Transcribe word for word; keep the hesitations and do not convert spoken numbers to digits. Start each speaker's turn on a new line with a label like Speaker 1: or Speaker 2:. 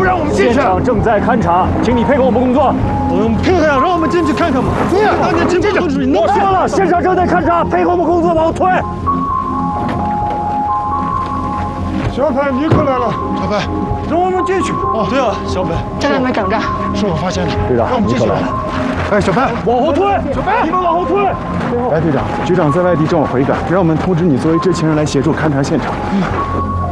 Speaker 1: 不让我们进去？
Speaker 2: 现场正在勘查，请你配合我们工作。
Speaker 1: 我们配合呀，让我们进去看看嘛。对呀，当年真不能属于
Speaker 2: 我说了，现场正在勘查，配合我们工作，往后退。
Speaker 1: 小白，你可来了。小白，让我们进去。哦，对啊，小白，
Speaker 3: 在外面等着。
Speaker 1: 是我发现的。
Speaker 2: 队长，你可来了。
Speaker 1: 哎，小白，
Speaker 2: 往后退。小白，你们往后退。
Speaker 4: 来，队长，局长在外地正好回赶，让我们通知你作为知情人来协助勘察现场。嗯。